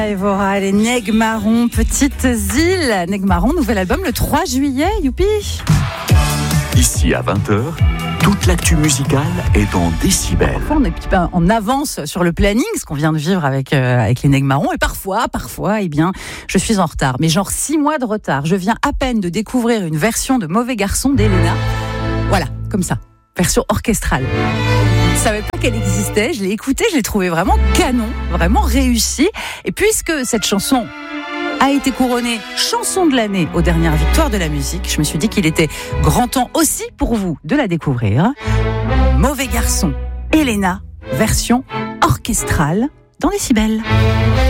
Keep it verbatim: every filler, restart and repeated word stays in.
Evora, les Nègres Marrons, Petites Îles. Nègres Marrons, nouvel album le trois juillet, youpi. Ici à vingt heures, toute l'actu musicale est en décibels. Parfois, on est un petit peu en avance sur le planning, ce qu'on vient de vivre avec, euh, avec les Nègres Marrons. Et parfois, parfois, eh bien, je suis en retard. Mais genre six mois de retard. Je viens à peine de découvrir une version de Mauvais Garçon d'Elena. Voilà, comme ça. Version orchestrale. Je ne savais pas qu'elle existait. Je l'ai écoutée, je l'ai trouvée vraiment canon, vraiment réussie. Et puisque cette chanson a été couronnée chanson de l'année aux dernières victoires de la musique, je me suis dit qu'il était grand temps aussi pour vous de la découvrir. Mauvais Garçon, Elena, version orchestrale dans Décibel.